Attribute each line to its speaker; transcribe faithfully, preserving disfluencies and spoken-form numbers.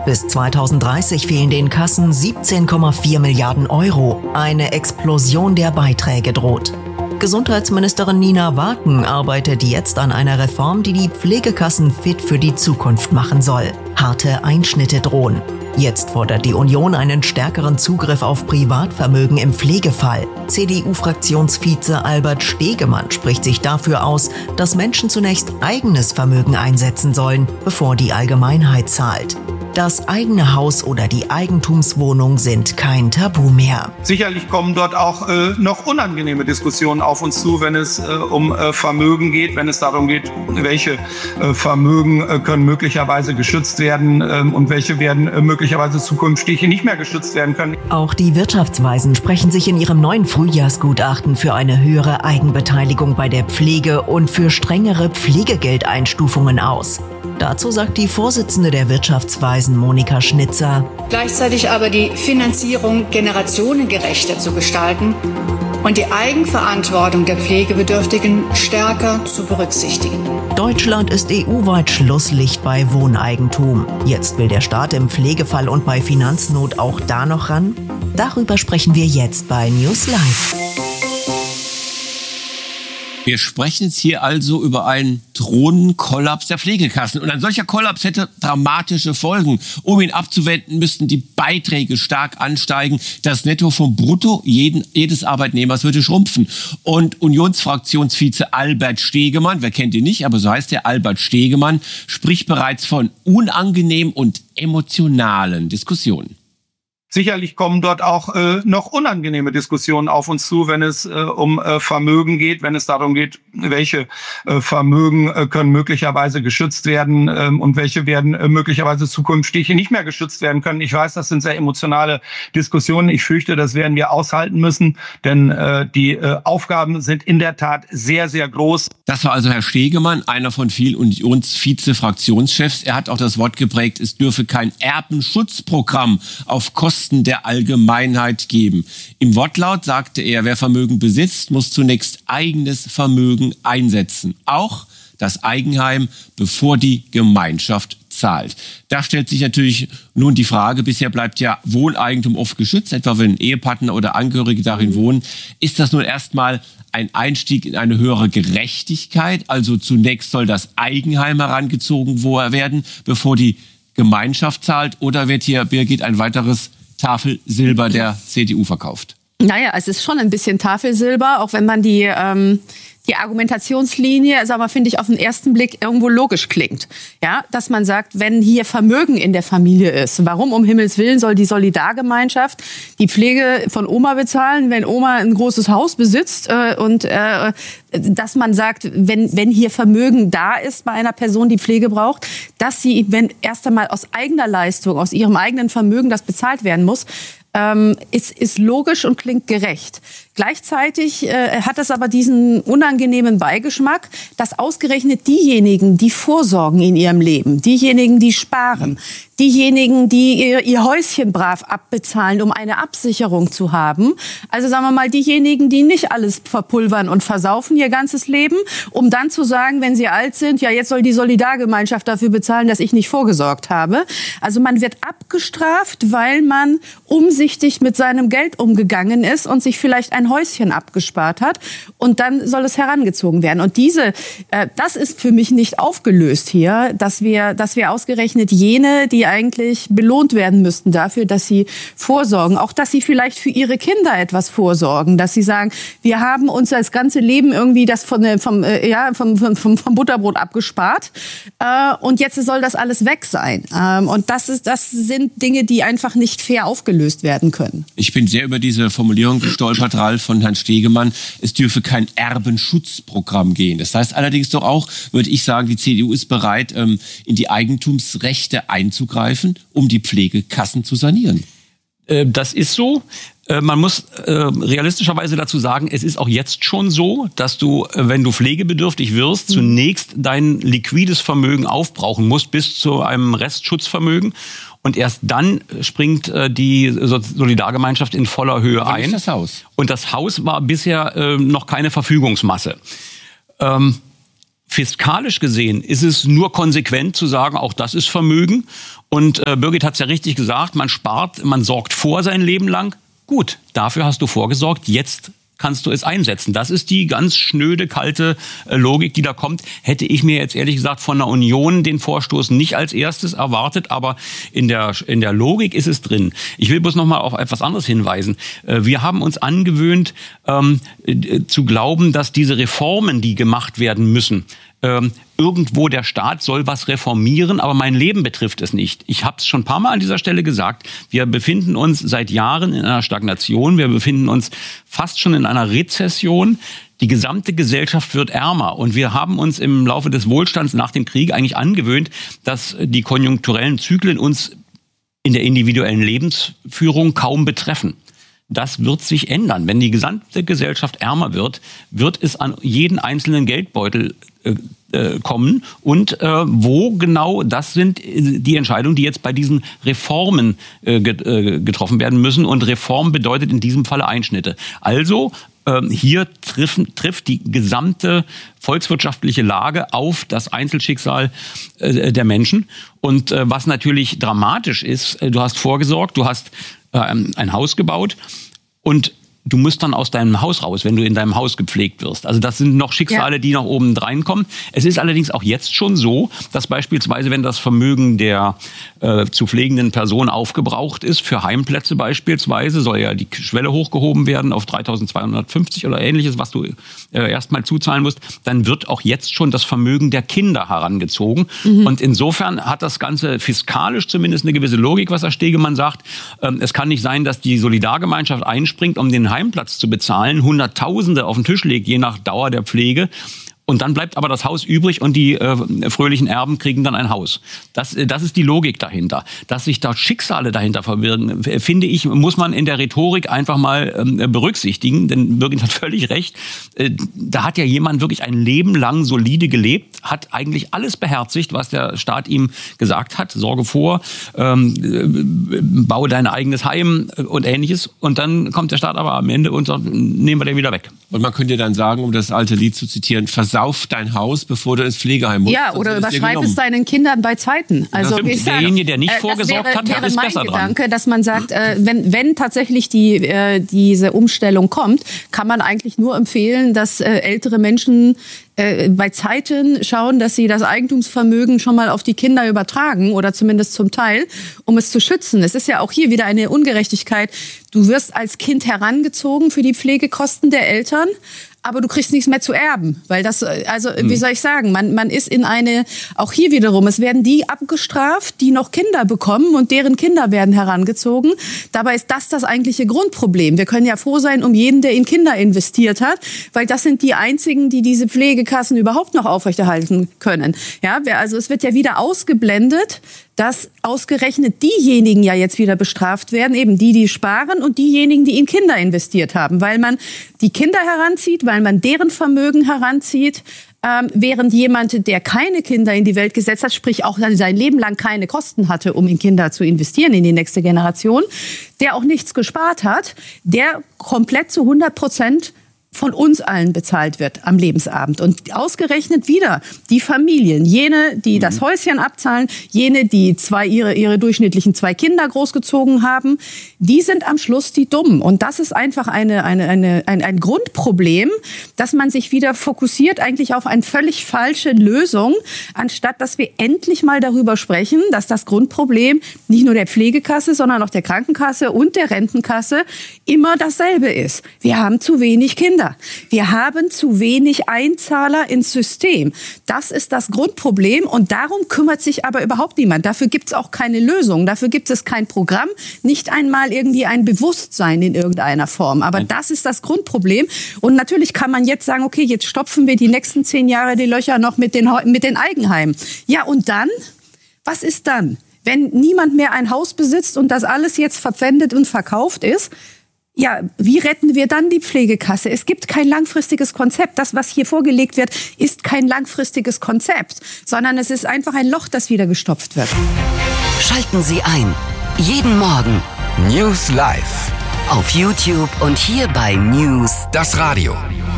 Speaker 1: Bis zweitausenddreißig fehlen den Kassen siebzehn Komma vier Milliarden Euro. Eine Explosion der Beiträge droht. Gesundheitsministerin Nina Waken arbeitet jetzt an einer Reform, die die Pflegekassen fit für die Zukunft machen soll. Harte Einschnitte drohen. Jetzt fordert die Union einen stärkeren Zugriff auf Privatvermögen im Pflegefall. C D U-Fraktionsvize Albert Stegemann spricht sich dafür aus, dass Menschen zunächst eigenes Vermögen einsetzen sollen, bevor die Allgemeinheit zahlt. Das eigene Haus oder die Eigentumswohnung sind kein Tabu mehr.
Speaker 2: Sicherlich kommen dort auch äh, noch unangenehme Diskussionen auf uns zu, wenn es äh, um äh, Vermögen geht, wenn es darum geht, welche äh, Vermögen äh, können möglicherweise geschützt werden äh, und welche werden äh, möglicherweise zukünftig nicht mehr geschützt werden können.
Speaker 1: Auch die Wirtschaftsweisen sprechen sich in ihrem neuen Frühjahrsgutachten für eine höhere Eigenbeteiligung bei der Pflege und für strengere Pflegegeldeinstufungen aus. Dazu sagt die Vorsitzende der Wirtschaftsweisen Monika Schnitzer:
Speaker 3: Gleichzeitig aber die Finanzierung generationengerechter zu gestalten und die Eigenverantwortung der Pflegebedürftigen stärker zu berücksichtigen.
Speaker 1: Deutschland ist E U-weit Schlusslicht bei Wohneigentum. Jetzt will der Staat im Pflegefall und bei Finanznot auch da noch ran? Darüber sprechen wir jetzt bei News Live.
Speaker 4: Wir sprechen jetzt hier also über einen drohenden Kollaps der Pflegekassen. Und ein solcher Kollaps hätte dramatische Folgen. Um ihn abzuwenden, müssten die Beiträge stark ansteigen. Das Netto vom Brutto jeden, jedes Arbeitnehmers würde schrumpfen. Und Unionsfraktionsvize Albert Stegemann, wer kennt ihn nicht, aber so heißt er, Albert Stegemann, spricht bereits von unangenehmen und emotionalen Diskussionen.
Speaker 2: Sicherlich kommen dort auch äh, noch unangenehme Diskussionen auf uns zu, wenn es äh, um äh, Vermögen geht, wenn es darum geht, welche äh, Vermögen äh, können möglicherweise geschützt werden äh, und welche werden äh, möglicherweise zukünftig nicht mehr geschützt werden können. Ich weiß, das sind sehr emotionale Diskussionen. Ich fürchte, das werden wir aushalten müssen, denn äh, die äh, Aufgaben sind in der Tat sehr, sehr groß.
Speaker 4: Das war also Herr Stegemann, einer von vielen Unionsvize-Fraktionschefs. Er hat auch das Wort geprägt, es dürfe kein Erbenschutzprogramm auf Kosten der Allgemeinheit geben. Im Wortlaut sagte er, wer Vermögen besitzt, muss zunächst eigenes Vermögen einsetzen. Auch das Eigenheim, bevor die Gemeinschaft zahlt. Da stellt sich natürlich nun die Frage, bisher bleibt ja Wohneigentum oft geschützt, etwa wenn Ehepartner oder Angehörige darin wohnen. Ist das nun erstmal ein Einstieg in eine höhere Gerechtigkeit? Also zunächst soll das Eigenheim herangezogen werden, bevor die Gemeinschaft zahlt? Oder wird hier, Birgit, ein weiteres Tafelsilber der C D U verkauft?
Speaker 5: Naja, es ist schon ein bisschen Tafelsilber, auch wenn man die, ähm, die Argumentationslinie, sag mal, finde ich, auf den ersten Blick irgendwo logisch klingt. Ja, dass man sagt, wenn hier Vermögen in der Familie ist, warum um Himmels Willen soll die Solidargemeinschaft die Pflege von Oma bezahlen, wenn Oma ein großes Haus besitzt äh, und äh, dass man sagt, wenn, wenn hier Vermögen da ist bei einer Person, die Pflege braucht, dass sie, wenn erst einmal aus eigener Leistung, aus ihrem eigenen Vermögen das bezahlt werden muss, ähm, ist, ist logisch und klingt gerecht. Gleichzeitig äh, hat es aber diesen unangenehmen Beigeschmack, dass ausgerechnet diejenigen, die vorsorgen in ihrem Leben, diejenigen, die sparen, diejenigen, die ihr, ihr Häuschen brav abbezahlen, um eine Absicherung zu haben, also sagen wir mal diejenigen, die nicht alles verpulvern und versaufen ihr ganzes Leben, um dann zu sagen, wenn sie alt sind, ja, jetzt soll die Solidargemeinschaft dafür bezahlen, dass ich nicht vorgesorgt habe. Also man wird abgestraft, weil man umsichtig mit seinem Geld umgegangen ist und sich vielleicht ein Häuschen abgespart hat, und dann soll es herangezogen werden. Und diese, äh, das ist für mich nicht aufgelöst hier, dass wir, dass wir ausgerechnet jene, die eigentlich belohnt werden müssten dafür, dass sie vorsorgen, auch dass sie vielleicht für ihre Kinder etwas vorsorgen, dass sie sagen, wir haben uns das ganze Leben irgendwie das von, vom, äh, ja, vom, vom, vom Butterbrot abgespart äh, und jetzt soll das alles weg sein. Ähm, und das ist, das sind Dinge, die einfach nicht fair aufgelöst werden können.
Speaker 4: Ich bin sehr über diese Formulierung gestolpert, Ralf, von Herrn Stegemann. Es dürfe kein Erbenschutzprogramm gehen. Das heißt allerdings doch auch, würde ich sagen, die C D U ist bereit, ähm, in die Eigentumsrechte einzugreifen, um die Pflegekassen zu sanieren.
Speaker 6: Das ist so. Man muss äh, realistischerweise dazu sagen, es ist auch jetzt schon so, dass du, wenn du pflegebedürftig wirst, mhm. zunächst dein liquides Vermögen aufbrauchen musst bis zu einem Restschutzvermögen. Und erst dann springt äh, die Solidargemeinschaft in voller Höhe
Speaker 4: Aber
Speaker 6: ein.
Speaker 4: nicht das Haus.
Speaker 6: Und das Haus war bisher äh, noch keine Verfügungsmasse. Ähm, fiskalisch gesehen ist es nur konsequent zu sagen, auch das ist Vermögen. Und äh, Birgit hat es ja richtig gesagt, man spart, man sorgt vor sein Leben lang. Gut, dafür hast du vorgesorgt, jetzt kannst du es einsetzen. Das ist die ganz schnöde, kalte äh, Logik, die da kommt. Hätte ich mir jetzt ehrlich gesagt von der Union den Vorstoß nicht als erstes erwartet, aber in der, in der Logik ist es drin. Ich will bloß noch mal auf etwas anderes hinweisen. Äh, wir haben uns angewöhnt, ähm, äh, zu glauben, dass diese Reformen, die gemacht werden müssen, ähm, irgendwo der Staat soll was reformieren, aber mein Leben betrifft es nicht. Ich habe es schon ein paar Mal an dieser Stelle gesagt. Wir befinden uns seit Jahren in einer Stagnation. Wir befinden uns fast schon in einer Rezession. Die gesamte Gesellschaft wird ärmer. Und wir haben uns im Laufe des Wohlstands nach dem Krieg eigentlich angewöhnt, dass die konjunkturellen Zyklen uns in der individuellen Lebensführung kaum betreffen. Das wird sich ändern. Wenn die gesamte Gesellschaft ärmer wird, wird es an jeden einzelnen Geldbeutel äh, äh, kommen. Und äh, wo genau, das sind die Entscheidungen, die jetzt bei diesen Reformen äh, getroffen werden müssen. Und Reform bedeutet in diesem Falle Einschnitte. Also äh, hier triff, trifft die gesamte volkswirtschaftliche Lage auf das Einzelschicksal äh, der Menschen. Und äh, was natürlich dramatisch ist, äh, du hast vorgesorgt, du hast ein Haus gebaut und du musst dann aus deinem Haus raus, wenn du in deinem Haus gepflegt wirst. Also das sind noch Schicksale, ja, die nach oben reinkommen. Es ist allerdings auch jetzt schon so, dass beispielsweise, wenn das Vermögen der äh, zu pflegenden Person aufgebraucht ist, für Heimplätze beispielsweise, soll ja die Schwelle hochgehoben werden auf dreitausendzweihundertfünfzig oder ähnliches, was du äh, erstmal zuzahlen musst, dann wird auch jetzt schon das Vermögen der Kinder herangezogen. Mhm. Und insofern hat das Ganze fiskalisch zumindest eine gewisse Logik, was Herr Stegemann sagt. Ähm, es kann nicht sein, dass die Solidargemeinschaft einspringt, um den Heimplatz zu bezahlen, Hunderttausende auf den Tisch legt, je nach Dauer der Pflege. Und dann bleibt aber das Haus übrig und die äh, fröhlichen Erben kriegen dann ein Haus. Das, äh, das ist die Logik dahinter. Dass sich da Schicksale dahinter verwirren, äh, finde ich, muss man in der Rhetorik einfach mal ähm, berücksichtigen. Denn Birgit hat völlig recht. Äh, da hat ja jemand wirklich ein Leben lang solide gelebt, hat eigentlich alles beherzigt, was der Staat ihm gesagt hat. Sorge vor, ähm, äh, baue dein eigenes Heim und Ähnliches. Und dann kommt der Staat aber am Ende und sagt, nehmen wir den wieder weg.
Speaker 4: Und man könnte dann sagen, um das alte Lied zu zitieren, versauf dein Haus, bevor du ins Pflegeheim musst.
Speaker 5: Ja, oder überschreib es deinen Kindern bei Zeiten. Also
Speaker 6: wie gesagt, derjenige, der nicht äh, vorgesorgt
Speaker 5: wäre,
Speaker 6: hat,
Speaker 5: wäre
Speaker 6: ist
Speaker 5: mein
Speaker 6: besser
Speaker 5: Gedanke,
Speaker 6: dran.
Speaker 5: dass man sagt, äh, wenn, wenn tatsächlich die, äh, diese Umstellung kommt, kann man eigentlich nur empfehlen, dass äh, ältere Menschen äh, bei Zeiten schauen, dass sie das Eigentumsvermögen schon mal auf die Kinder übertragen oder zumindest zum Teil, um es zu schützen. Es ist ja auch hier wieder eine Ungerechtigkeit. Du wirst als Kind herangezogen für die Pflegekosten der Eltern, aber du kriegst nichts mehr zu erben, weil das, also wie soll ich sagen, man, man ist in eine, auch hier wiederum, es werden die abgestraft, die noch Kinder bekommen und deren Kinder werden herangezogen. Dabei ist das das eigentliche Grundproblem. Wir können ja froh sein um jeden, der in Kinder investiert hat, weil das sind die einzigen, die diese Pflegekassen überhaupt noch aufrechterhalten können. Ja, also es wird ja wieder ausgeblendet, dass ausgerechnet diejenigen ja jetzt wieder bestraft werden, eben die, die sparen und diejenigen, die in Kinder investiert haben, weil man die Kinder heranzieht, weil man deren Vermögen heranzieht, ähm, während jemand, der keine Kinder in die Welt gesetzt hat, sprich auch sein Leben lang keine Kosten hatte, um in Kinder zu investieren, in die nächste Generation, der auch nichts gespart hat, der komplett zu hundert Prozent von uns allen bezahlt wird am Lebensabend. Und ausgerechnet wieder die Familien, jene, die das Häuschen abzahlen, jene, die zwei ihre, ihre durchschnittlichen zwei Kinder großgezogen haben, die sind am Schluss die Dummen. Und das ist einfach eine, eine, eine, ein, ein Grundproblem, dass man sich wieder fokussiert eigentlich auf eine völlig falsche Lösung, anstatt dass wir endlich mal darüber sprechen, dass das Grundproblem nicht nur der Pflegekasse, sondern auch der Krankenkasse und der Rentenkasse immer dasselbe ist. Wir haben zu wenig Kinder. Wir haben zu wenig Einzahler ins System. Das ist das Grundproblem und darum kümmert sich aber überhaupt niemand. Dafür gibt es auch keine Lösung, dafür gibt es kein Programm, nicht einmal irgendwie ein Bewusstsein in irgendeiner Form. Aber das ist das Grundproblem und natürlich kann man jetzt sagen, okay, jetzt stopfen wir die nächsten zehn Jahre die Löcher noch mit den, mit den Eigenheimen. Ja und dann? Was ist dann? Wenn niemand mehr ein Haus besitzt und das alles jetzt verpfändet und verkauft ist, ja, wie retten wir dann die Pflegekasse? Es gibt kein langfristiges Konzept. Das, was hier vorgelegt wird, ist kein langfristiges Konzept, sondern es ist einfach ein Loch, das wieder gestopft wird.
Speaker 7: Schalten Sie ein. Jeden Morgen News Live. Auf YouTube und hier bei News, das Radio.